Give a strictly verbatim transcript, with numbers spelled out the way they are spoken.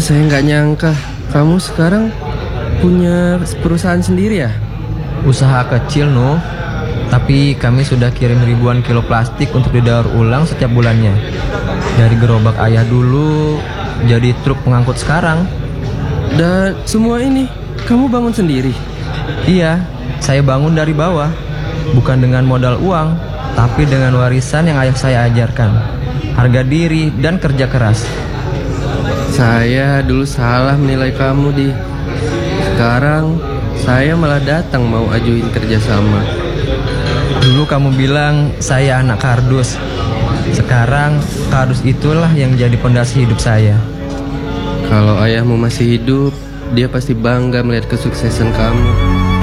Saya nggak nyangka kamu sekarang punya perusahaan sendiri ya? Usaha kecil, Nuh. Tapi kami sudah kirim ribuan kilo plastik untuk didaur ulang setiap bulannya. Dari gerobak ayah dulu jadi truk pengangkut sekarang. Dan semua ini kamu bangun sendiri? Iya, saya bangun dari bawah. Bukan dengan modal uang, tapi dengan warisan yang ayah saya ajarkan. Harga diri dan kerja keras. Saya dulu salah menilai kamu, Di. Sekarang saya malah datang mau ajuin kerjasama. Dulu kamu bilang saya anak kardus. Sekarang kardus itulah yang jadi pondasi hidup saya. Kalau ayahmu masih hidup, dia pasti bangga melihat kesuksesan kamu.